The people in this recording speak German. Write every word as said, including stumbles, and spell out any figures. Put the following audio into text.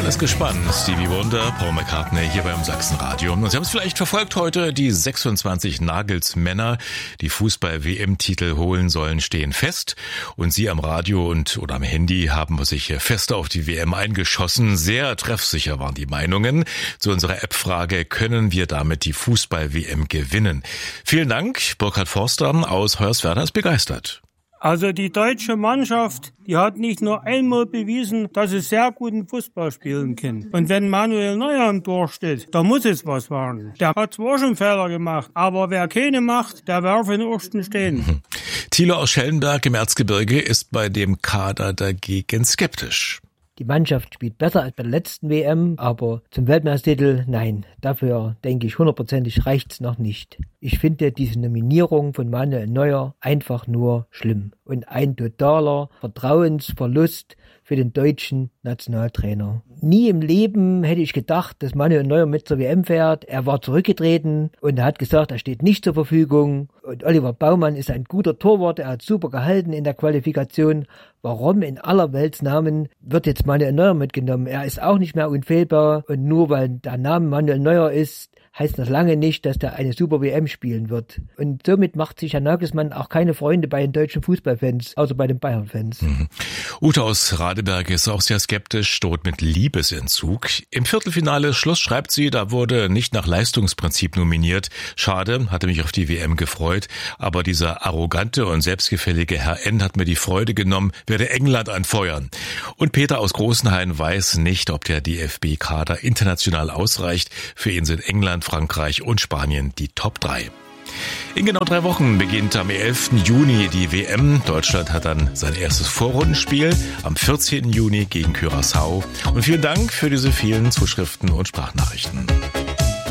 ist gespannt. Stevie Wonder, Paul McCartney hier beim Sachsenradio. Und Sie haben es vielleicht verfolgt heute, die sechsundzwanzig Nagelsmänner, die Fußball-W M-Titel holen sollen, stehen fest. Und Sie am Radio und oder am Handy haben sich fest auf die W M eingeschossen. Sehr treffsicher waren die Meinungen. Zu unserer App-Frage, können wir damit die Fußball-W M gewinnen? Vielen Dank. Burkhard Forster aus Hoyerswerda ist begeistert. Also die deutsche Mannschaft, die hat nicht nur einmal bewiesen, dass sie sehr guten Fußball spielen kann. Und wenn Manuel Neuer im Tor steht, da muss es was werden. Der hat zwar schon Fehler gemacht, aber wer keine macht, der darf in den ersten stehen. Mhm. Thilo aus Schellenberg im Erzgebirge ist bei dem Kader dagegen skeptisch. Die Mannschaft spielt besser als bei der letzten W M, aber zum Weltmeistertitel, nein, dafür denke ich hundertprozentig reicht's noch nicht. Ich finde diese Nominierung von Manuel Neuer einfach nur schlimm und ein totaler Vertrauensverlust für den deutschen Nationaltrainer. Nie im Leben hätte ich gedacht, dass Manuel Neuer mit zur W M fährt. Er war zurückgetreten und er hat gesagt, er steht nicht zur Verfügung. Und Oliver Baumann ist ein guter Torwart, er hat super gehalten in der Qualifikation. Warum in aller Weltsnamen wird jetzt Manuel Neuer mitgenommen? Er ist auch nicht mehr unfehlbar und nur weil der Name Manuel Neuer ist, heißt das lange nicht, dass der eine super W M spielen wird. Und somit macht sich Herr Nagelsmann auch keine Freunde bei den deutschen Fußballfans, außer bei den Bayern-Fans. Mhm. Ute aus Radeberg ist auch sehr skeptisch, droht mit Liebesentzug. Im Viertelfinale Schluss schreibt sie, da wurde nicht nach Leistungsprinzip nominiert. Schade, hatte mich auf die W M gefreut, aber dieser arrogante und selbstgefällige Herr N. hat mir die Freude genommen, werde England anfeuern. Und Peter aus Großenhain weiß nicht, ob der D F B-Kader international ausreicht. Für ihn sind England, Frankreich und Spanien die Top drei. In genau drei Wochen beginnt am elften Juni die W M. Deutschland hat dann sein erstes Vorrundenspiel am vierzehnten Juni gegen Curaçao. Und vielen Dank für diese vielen Zuschriften und Sprachnachrichten.